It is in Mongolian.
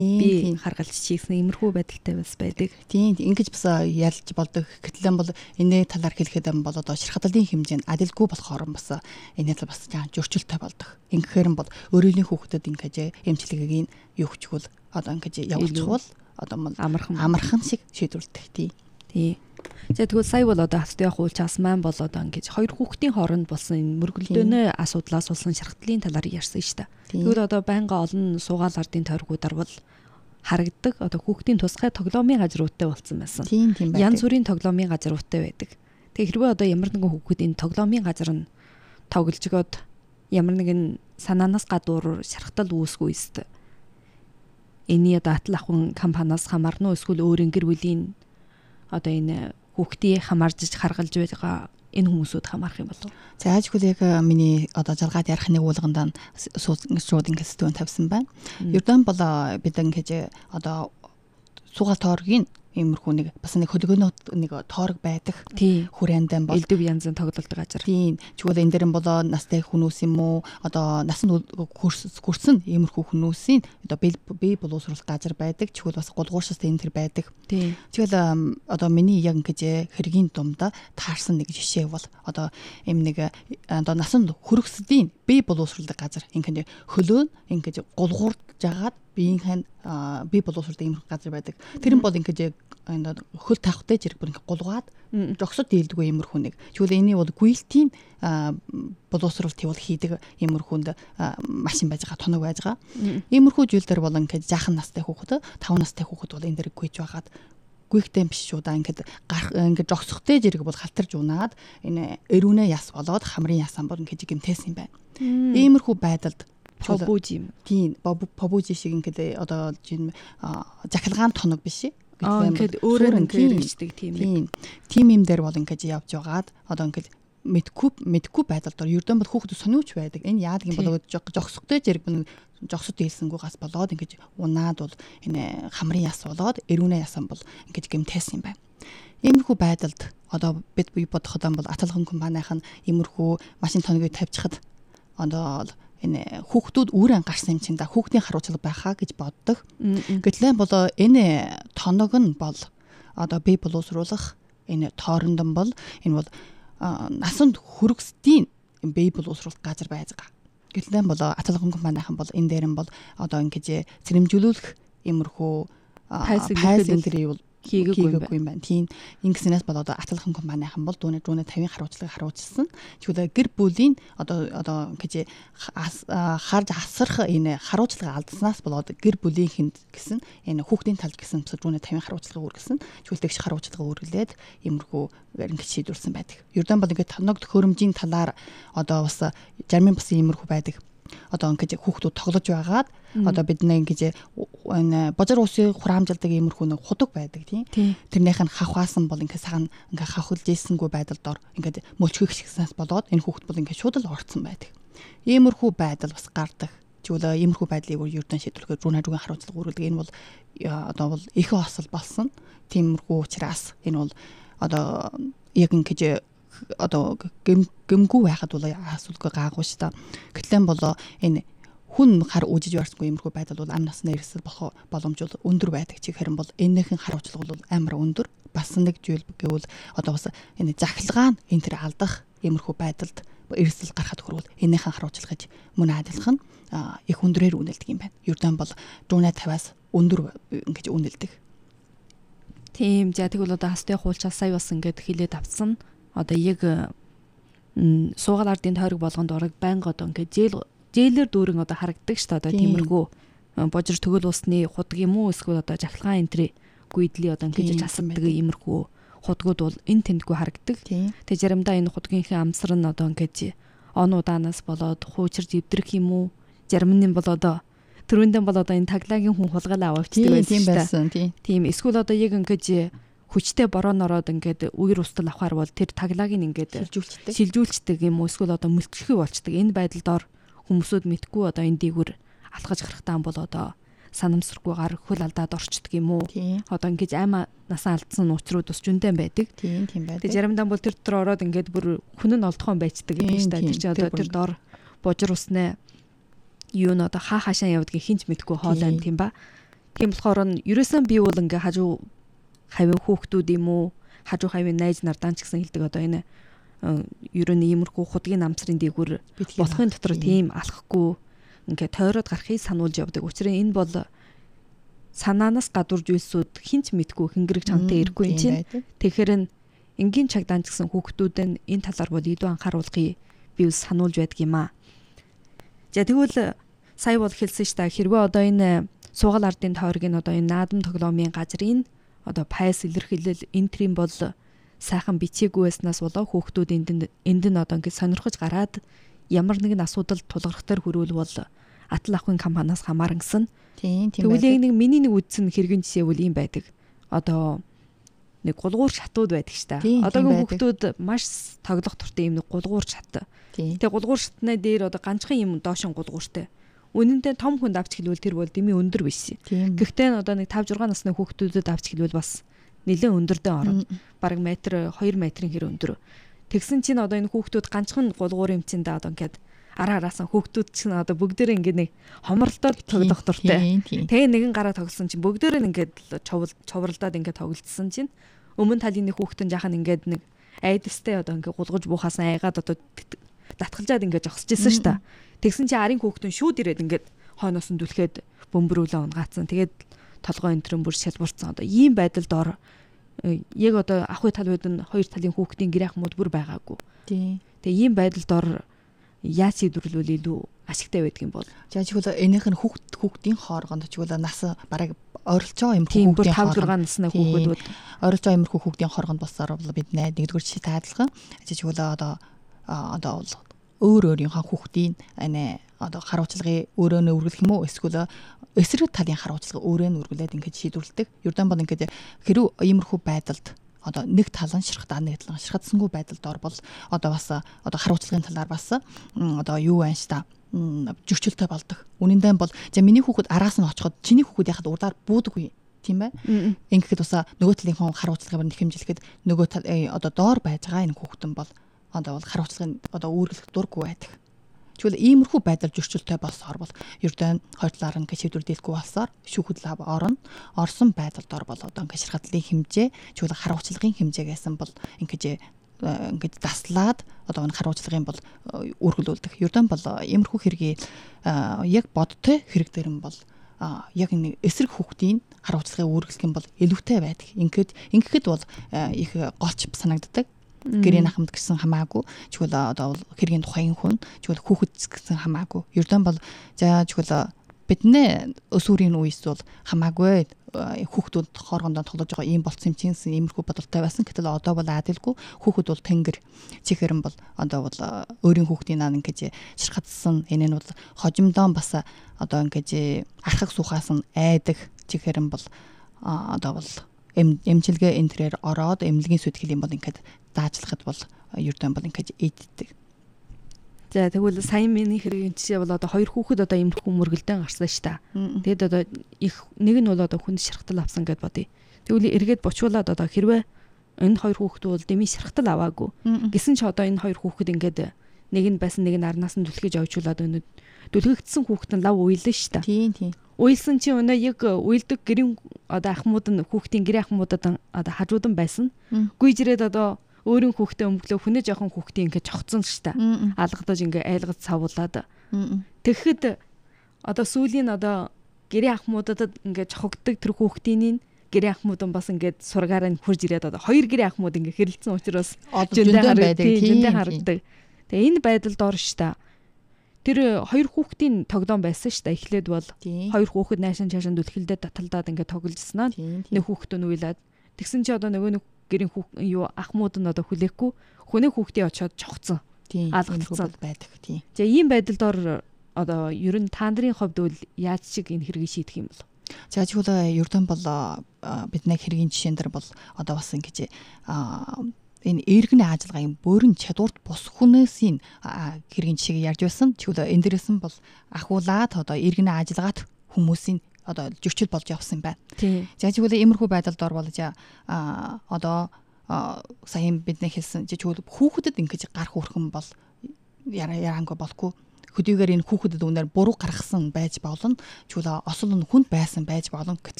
би харгалж чийсэн иймэрхүү байдалтай бас байдаг. Тийм ингэж бас ялж болдог. Гэтэл бол энэ талаар хэлэхэд бол одоо шархаллын хэмжээнд адилгүй болохоор бас энэ тал бас жаа зөрчилтэй болдог. Ингэхээр бол өөрийн хүүхдэд ингэж эмчилгээг юу хүчгүүл одоо ингэж явуулчихвал одоо амархан шиг шийдвэрлэдэг. Тийм. За тэгвэл сая бол одоо хатд явах уулчаас маань бол одоо ингэж хоёр хүүхдийн хооронд болсон энэ мөргөлдөөнөө асуудлаас болсон шархтлын талаар ярьсан шүү дээ. Тэгвэл одоо байнга олон суугаал ардын тойргуудаар бол харагддаг одоо хүүхдийн тусгай тоглоомын газруудтай болсон байсан. Янз бүрийн тоглоомын газруудтай байдаг. Тэг хэрвээ одоо ямар нэгэн хүүхэд энэ тоглоомын газар нь тоглож гоод ямар нэгэн санаанаас гадуур шархтал үүсгүйст. Эний одоо атал ахын компаниас хамаарна уу эсвэл өөрийн гэр бүлийн одоо энэ хүүхдийн хамаарж харгалж байгаа энэ хүмүүсүүд хамаарах юм болов. За ажгүй яг миний одоо жалгаад ярих нэг уулганд шууд ингэ стуун тавьсан байна. Ердөн бол бид ингэж одоо сугаал тооргийн иймэрхүү нэг бас нэг хөлгөөнөд нэг тоорог байдаг. Хүрээндэн бол элдв янзын тоглолт газар. Тийм. Чигвэл энэ дээр нь болоо настай хүмүүс юм уу? Одоо насанд хүрсэн иймэрхүү хүмүүсийн одоо бие боловсруулах газар байдаг. Чигвэл бас гулгууршаас энэ төр байдаг. Чигвэл одоо миний яг ингэж хэргийн думда таарсан нэг жишээ бол одоо юм нэг одоо насанд хүргэсдийн бие боловсруулах газар. Ингээд хөлөө ингэж гулгуурж жагаад биеийн бие боловсруулах ийм газар байдаг. Тэр нь бол ингэж хөл тавхтай зэрэг бүр ингэ гулгаад жогсод дийлдэггүй иймэрхүү нэг. Чигвэл эний бол гүйлтийн боловсруулалт бол хийдэг иймэрхүүнд машин байж байгаа, тоног байж байгаа. Иймэрхүү зүйл дээр бол ингэ жаахан настай хүүхэд, 5 настай хүүхэд бол энэ дээр гүйж байгаад гүйхтэй биш шүү да ингэ жогсохтой зэрэг бол халтарж унаад энэ эрүүнэ яс болоод хамрын ясан бол ингэ гэмтээсэн юм байна. Иймэрхүү байдалд побужи юм. Тийм, побужи шиг ингээд одоо жахилгаан тоног биш. Ингээд өөрөө хэрэгждэг тийм. Тим юм дээр бол ингээд явж байгаад одоо ингээд мэдгүй байдалд ердөө бол хүүхэд сониуч байдаг. Энэ яадаг юм бол жогсохтой зэрэг жогсод дийлсэнгүйгээс болоод ингээд унаад бол энэ хамрын яс болоод эрүүнэ ясан бол ингээд гэмтээсэн юм байна. Иймэрхүү байдалд одоо бид бодоход бол аталган компанийн иймэрхүү машин тоногийг тавьчихад одоо энэ хүүхдүүд үүрэн гарсан юм чинь да хүүхдийн харуулцлага байхаа гэж боддог. Гэтэл бол энэ тоног нь бол одоо бие боловсруулах энэ тоорондон бол энэ бол насанд хүргэсдийн бие боловсруулах газар байж байгаа. Гэтэл бол аталган компанийн бол энэ дээр нь бол одоо ингэж цэрэмжүүлэх иймэрхүү пайс хийгээгүй юм байна. Тийм. Ингэснээс бол одоо аталган компанийн бол дүүнэ 50 харуулцлагыг харуулсан. Тэгвэл гэр бүлийн одоо гэж харж асарх энэ харуулцлагыг алдснаас болоод гэр бүлийнхэнд гэсэн энэ хүүхдийн талд гэсэн дүүнэ 50 харуулцлагыг үргэлсэн. Тэгвэл тэгш харуулцлагыг үргэлээд иймэрхүү ингэж шийдвэрлсэн байдаг. Ердөө бол ингээд тоног төхөөрөмжийн талаар одоо бас зарим бас иймэрхүү байдаг. Одоо ингэж хүүхдүүд тоглож байгаад одоо бид нэг ингэж энэ божир усын хураамжилдаг иймэрхүү нэг худаг байдаг тийм. Тэрнийх нь хавхаасан бол ингээд сагна ингээд хавхалж ийсэнгүй байдалд ингээд мөлчгөх шигснээс болоод энэ хүүхд бол ингээд шууд л орцсон байдаг. Иймэрхүү байдал бас гардаг. Чигвэл иймэрхүү байдлыг ердөн шийдвэрлэхээр журнаажгийн харуулцлага үүрдэг. Энэ бол одоо бол их осол болсон. Тиймэрхүү учраас энэ бол одоо яг ингэж одоо гэмгүй байхад бол асуудалгүй гаагүй шүү дээ. Гэтэл бол энэ хүн хар үжиж барсгүй юмрхүү байдал бол ам насны эрсдэл болох боломж бол өндөр байдаг. Чи харин бол энэхэн харуулцлага бол амар өндөр. Бас нэг зүйл гэвэл одоо бас энэ захилгаан энэ төр алдах юмрхүү байдалд эрсдэл гарахад хүрвэл энэхэн харуулцлага гэж мөн адилхан их өндөрөөр үнэлдэг юм байна. Ердөө бол 150-аас өндөр ингэж үнэлдэг. Тийм. За тэгвэл одоо хастай хуулчаас сая бас ингэж хилээд авсан. Одоо яг суугаал ардын тойрог болгонд орог байнга одоо ингээд зээлэр дүүрэн одоо харагддаг шүү дээ. Одоо тиймэрхүү божир төгөл усны худаг юм уу эсвэл одоо жахилгаан энтри гүйдлийн одоо ингээд засамдаг иймэрхүү худгууд бол энэ тэмдгүү харагддаг. Тэг заримдаа энэ худгийнхээ амсар нь одоо ингээд он удаанаас болоод хуучирж эвдрэх юм уу? Зарим нь бол одоо түрүүндэн бол одоо энэ таглагийн хүн хулгайлаа авчдаг байсан шүү дээ. Тийм. Эсвэл одоо яг ингээд хүчтэй борон ороод ингээд үер устал авахар бол тэр таглагийг ингээд шилжүүлцдэг юм уу эсвэл одоо мөлтгөхүй болчдөг. Энэ байдалд хүмүүсүүд мэдгүй одоо энэ дээгүр алхаж гарахтаа бол одоо санамсаргүйгээр хөл алдаад орчдөг юм уу? Одоо ингээд аймаа насаа алдсан уучрууд бас жүндэн байдаг. Тийм байдаг. Тэг заримдаа бол тэр дотор ороод ингээд бүр хүн нь олдхон байцдаг юм шүү дээ. Тэр чинь одоо тэр дор божир уснаа юу н одоо хаашаа явдгийг хинч мэдгүй хоолой юм тийм ба. Тийм болохоор нь ерөөсөн би бол ингээ хажуу хавийн хүүхдүүд юм уу хажуу хавийн найз нардан ч гэсэн хэлдэг одоо энэ ер нь иймэрхүү худгийн намсрын дээгүүр болохын дотор тийм алхахгүй ингээ тойроод гарахыг сануулж явдаг. Учир нь энэ бол санаанаас гадуур зүйлсүүд хинч мэдгүй хингэрэг чамтай ирэхгүй юм чинь. Тэгэхээр энгийн чагдаан ч гэсэн хүүхдүүд нь энэ талаар бол илүү анхааруулгыг би сануулж байдаг юм аа. За тэгвэл сая бол хэлсэн ш та хэрвээ одоо энэ суугаал ардын тойргийн одоо энэ наадам тоглоомын газрын одоо пайс илэрхийлэл энтрийн бол сайхан бичээгүй байснаас болоо хүүхдүүд энд нь одоо ингэ сонирхож гараад ямар нэгэн асуудалд тулгархтар хүрвэл бол атал авахын компаниас хамаарангсан. Тийм тэгвэл нэг миний нэг үдсэн хэрэгэн жишээ бол ийм байдаг. Одоо нэг гулгуур шатууд байдаг ш та. Одоогийн хүүхдүүд маш тоглох туртай юм нэг гулгуур шат. Тэгээ гулгуур шатны дээр одоо ганцхан юм доошин гулгууртай. Үнэндээ том хүнд авч хэлвэл тэр бол дэмий өндөр биш. Гэхдээ одоо нэг 5 6 насны хүүхдүүдэд авч хэлвэл бас нэлээд өндөрдөө орно. Бараг метр 2 метрийн хэр өндөр. Тэгсэн чинь одоо энэ хүүхдүүд ганцхан гулгуур юм чинь да одоо ингээд араасаа хүүхдүүд чинь одоо бүгдээрээ ингээд нэг хомролдоод тоглох дуртай. Тэгээ нэгэн гараа тоглосон чинь бүгдээрээ ингээд човралдаад ингээд тоглолцсон чинь өмнө талын нэг хүүхдэн жаахан ингээд нэг айдастай одоо ингээд гулгаж буухаасан айгаад одоо татгалжаад ингээд жогсож исэн ш та. Тэгсэн чи арын хүүхдэн шүүд ирээд ингээд хойноос нь дүлхэд бөмбөрүүлээ унгаацсан. Тэгээд толгой энтрэн бүр шалбурцсан. Одоо ийм байдалд ор яг одоо ахуй талууд нь хоёр талын хүүхдийн гэр ахмууд бүр байгаагүй. Тэгээ ийм байдалд ор яаж шийдвэрлэвэл илүү ашигтай байдаг юм бол. За чигвэл энийх нь хүүхдийн хооронд чигвэл нас бараг ойролцоо юмрхүү хүүхдийн 5 6 насны хүүхдүүд ойролцоо юмрхүү хүүхдийн хооронд болсоор бол бид нэгдүгээр жишээ адилхан. Чигвэл одоо өөрийнхөө хүүхдийн одоо харуулчлагын өөрөө нь үргэлжлэх юм уу эсвэл эсрэг талын харуулчлага өөрөө нь үргэлээд ингэж шийдвэрлэдэг. Ердөө бол ингэж хэрэг иймэрхүү байдалд одоо нэг тал нь ширхтаа нэг тал нь ширхтсангүй байдалд орбол одоо бас одоо харуулчлагын талаар бас одоо юу байна ш та зөрчилтэй болдог. Үнэндээ бол за миний хүүхэд араас нь очиход чиний хүүхэд яхад урдаар буудаггүй тийм ээ. Ингээд бас нөгөө талынхаа харуулчлагыг нэхэмжлэхэд нөгөө тал одоо доор байж байгаа энэ хүүхдэн бол одоо харуулчлагын одоо үүргэлэх дурггүй байдаг. Тэгвэл иймэрхүү байдал зөрчилтэй болсоор бол ердөө хоёр талаар ингээд шийдвэрлэхгүй болсоор шүүхэд лав орсон байдалд ор бол одоо ингээд ширхатлын хэмжээ тэгвэл харуулчлагын хэмжээгээс бол ингээд заслаад одоо энэ харуулчлагын бол үргэлүүлдэг. Ердөө бол иймэрхүү хэргийг яг бодтой хэрэг дээр нь бол яг нэг эсрэг хүүхдийн харуулчлагын үргэлжлэх юм бол илүүтэй байдаг. Ингээд бол их голч санагддаг. Гэрийн ахмад гэсэн хамаагүй чигвэл одоо хэргийн тухайн хүн чигвэл хүүхэд гэсэн хамаагүй ердөө бол за чигвэл бидний өсвөрийн үеэс бол хамаагүй хүүхдүүд хоорондоо тоглож байгаа ийм болцсон юм чинь иймэрхүү бодолтой байсан. Гэтэл одоо бол адилгүй хүүхэд бол тэнгэр чихэрэн бол одоо бол өөрийн хүүхдийн наа ингэж ширхатсан энэ нь бол хожимдоо бас одоо ингэж архаг суухаас нь айдаг чихэрэн бол одоо бол эмчилгээ энтрээр ороод эмнэлгийн сүтгэл юм бол ингээд даажлахад бол ердөө бол ингээд эддэг. За тэгвэл сая миний хэргийн жишээ бол одоо хоёр хүүхэд одоо имэрхүү мөргөлдөн гарсан ш та. Тэгэд одоо их нэг нь бол одоо хүнд ширхтал авсан гэд бодъё. Тэгвэл эргээд бочуулаад одоо хэрвээ энэ хоёр хүүхэд бол дэмий ширхтал аваагүй. Гэсэн ч одоо энэ хоёр хүүхэд ингээд нэг нь байсан нэг нь арнаас нь түлхэж авчуулаад өнөд дүлхэгдсэн хүүхэд нь лав уйлсан ш та. Тийм. Уйлсан чи өнөө яг уйлдаг гэрийн одоо ахмууд нь хүүхдийн гэрийн ахмуудад одоо хажуудан байсан. Гүйж ирээд одоо өөрийн хүүхдээ өмглөө хүнээ жоохон хүүхдийн ингээд чогцсон ш та. Алгадаж ингээд айлгаж савуулаад. Тэгэхэд одоо сүүлийн одоо гэрийн ахмуудад ингээд чохогддог тэр хүүхдийн гэрийн ахмууд бас ингээд сургаараа хурж ирээд одоо хоёр гэрийн ахмууд ингээд хэрэлцсэн учраас зөндөө харагдаг. Тэгээ энэ байдалд ор ш та. Тэр хоёр хүүхдийн тоглоом байсан ш та. Эхлээд бол хоёр хүүхэд наашин чаашин дүлхэлдээд таталдаад ингээд тогложснаа. Нэг хүүхэд нь уйлаад тэгсэн чи одоо нөгөө нэг гэрийн ахмууд нь одоо хүлээхгүй хүнээ хүүхдээ очиод чогцсон. Алгацсан байдаг. Тийм. За ийм байдалд ор одоо ер нь та нарын хувьд бол яаж шиг энэ хэргийг шийдэх юм бол? За чигвэл ердөө бол бидний хэргийн жишээн дээр бол одоо бас ингэж энэ эргэн ажиллагааны бүрэн чадварт бус хүнээсийн хэргийн жишээг ярьж байсан. Чигвэл энэ дээрээс нь бол ахуулаад одоо эргэн ажиллагаат хүмүүсийн одоо зөрчил болж явсан юм байна. За чигвэл иймэрхүү байдалд орвол одоо сая бидний хэлсэн чигвэл хүүхдэд ингэж гар хүрхэн бол ярангүй болохгүй Хөдийгээр энэ хүүхдэд үнээр буруу гаргасан байж болно. Чүлээ осол нь хүнд байсан байж болно.